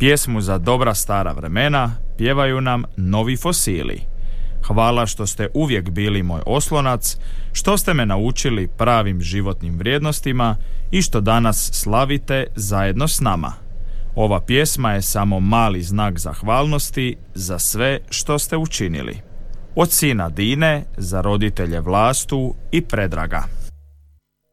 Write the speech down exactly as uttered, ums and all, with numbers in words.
Pjesmu za dobra stara vremena pjevaju nam Novi fosili. Hvala što ste uvijek bili moj oslonac, što ste me naučili pravim životnim vrijednostima i što danas slavite zajedno s nama. Ova pjesma je samo mali znak zahvalnosti za sve što ste učinili. Od sina Dine za roditelje Vlastu i Predraga.